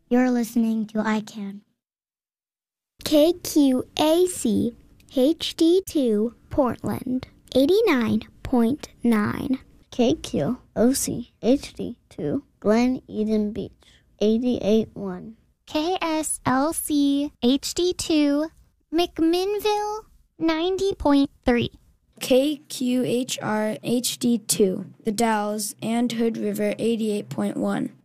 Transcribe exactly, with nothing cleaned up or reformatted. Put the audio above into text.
You're listening to I CAN. K Q A C H D two Portland, eighty-nine point nine. K Q O C H D two Glen Eden Beach, eighty-eight point one. K S L C H D two McMinnville, ninety point three. K Q H R H D two The Dalles and Hood River, eighty-eight point one.